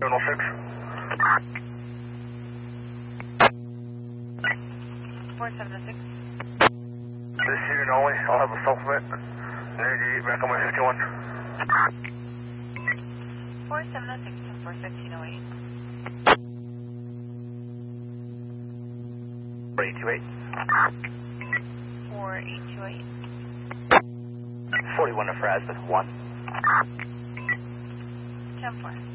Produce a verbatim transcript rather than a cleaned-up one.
oh six. four seven six. This unit only, I'll have a supplement. ninety-eight back on my fifty-one. four seven six to four fifteen oh eight. four eight two eight. four eight two eight. forty-one to Fraz with one. ten four.